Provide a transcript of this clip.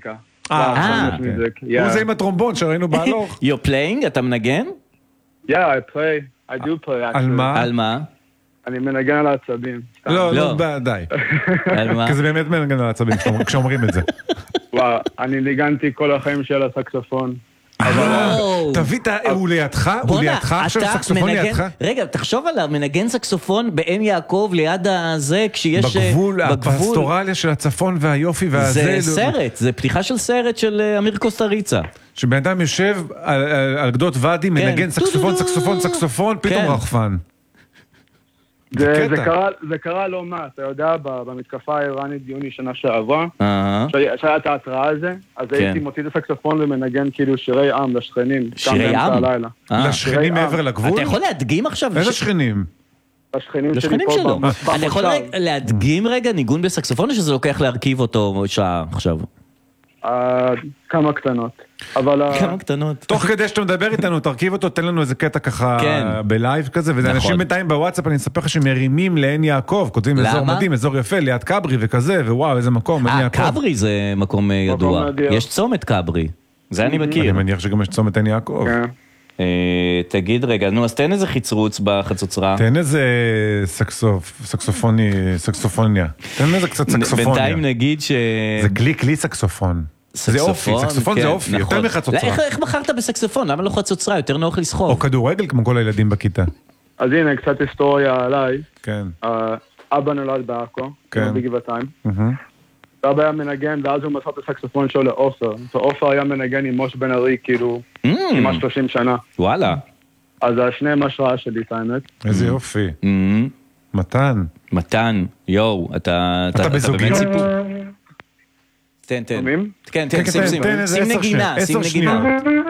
הרמוניקה. הוא זה עם הטרומבון שראינו בהלוך. You're playing? אתה מנגן? Yeah, I do play actually. על מה? על מה? אני מנגן על העצבים. לא, די. על מה? כי זה באמת מנגן על העצבים כשאומרים את זה. וואו, אני ניגנתי כל החיים של הסקסופון. תביא את הוא לידך? הוא לידך עכשיו? סקסופון לידך? רגע, תחשוב עליו, מנגן סקסופון בעין יעקב ליד הזה, כשיש... בגבול, הפסטורליה של הצפון והיופי והזה. זה סרט, זה פתיחה של סרט של אמיר קוסטריצה. שבן אדם יושב על גדות ואדי, מנגן סקסופון, פתאום רחפן. זה קרה לא מה, אתה יודע, במתקפה האיראנית ביוני שנה שעברה, שהיה את ההתראה הזה, אז הייתי מוציא את הסקסופון ומנגן כאילו שירי עם לשכנים. שירי עם? לשכנים מעבר לגבול? אתה יכול להדגים עכשיו? איזה שכנים? לשכנים שלו. אתה יכול להדגים רגע ניגון בסקסופון, או שזה לוקח להרכיב אותו שעה עכשיו? כמה קטנות. כמה קטנות. תוך כדי שאתה מדבר איתנו, תרכיב אותו, תן לנו איזה קטע ככה בלייב כזה, וזה אנשים בינתיים בוואטסאפ, אני אספר לך שמרימים לעין יעקב, כותבים אזור מדהים, אזור יפה, ליד קברי וכזה, ווואו, איזה מקום, עין יעקב. קברי זה מקום ידוע. יש צומת קברי. זה אני מכיר. אני מניח שגם יש צומת עין יעקב. תגיד רגע, נו, אז תן איזה חצרוץ בחצוצרה. תן איזה סקסופוניה. תן איזה קצת סקסופוניה. בינתיים נגיד ש... זה כלי סקסופון. זה אופי, סקסופון זה אופי, יותר מחצוצרה. איך בחרת בסקסופון? למה לא חצוצרה? יותר נוח לסחוב. או כדורגל כמו כל הילדים בכיתה. אז הנה, קצת היסטוריה עליי. כן. אבא נולד בעכו, בגבעתיים. אבא היה מנגן, ואז הוא מסר את הסקסופון שלו לאופר. ואופר היה מנגן עם מוש בן ארי, כאילו, כמעט 30 שנה. וואלה. אז השניהם השראה שלי, את האמת. איזה יופי. מתן, יואו, אתה באמת סיפור. תן, שים נגינה.